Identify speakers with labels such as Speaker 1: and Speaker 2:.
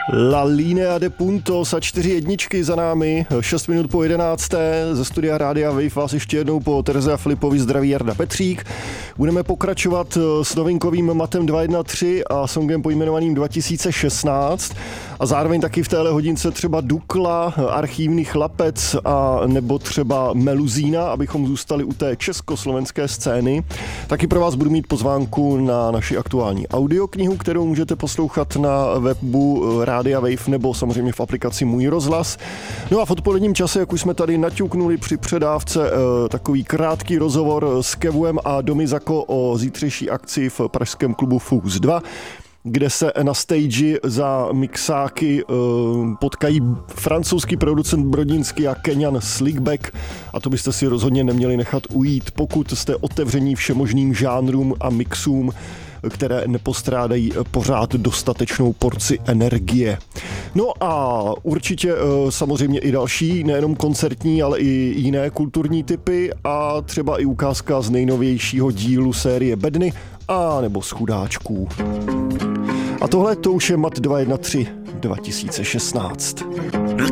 Speaker 1: La linea de puntos a 4 jedničky za námi, 6 minut po 11. Ze studia Rádia Wave vás ještě jednou po Tereze a Filipovi zdraví Jarda Petřík. Budeme pokračovat s novinkovým matem 213 a songem pojmenovaným 2016 a zároveň taky v téhle hodince třeba Dukla, Archívní chlapec a nebo třeba Meluzína, abychom zůstali u té československé scény. Taky pro vás budu mít pozvánku na naši aktuální audioknihu, kterou můžete poslouchat na webu Rádia Wave nebo samozřejmě v aplikaci Můj rozhlas. No a v odpoledním čase, jak už jsme tady naťuknuli při předávce, takový krátký rozhovor s Kevem a Domi Zako o zítřejší akci v pražském klubu Fux 2, kde se na stage za mixáky potkají francouzský producent Brodinský a Kenyan Slickback a to byste si rozhodně neměli nechat ujít, pokud jste otevření všemožným žánrům a mixům, které nepostrádají pořád dostatečnou porci energie. No a určitě samozřejmě i další, nejenom koncertní, ale i jiné kulturní typy a třeba i ukázka z nejnovějšího dílu série Bedny a nebo z Chudáčků. A tohle to už je Mat 213 2016.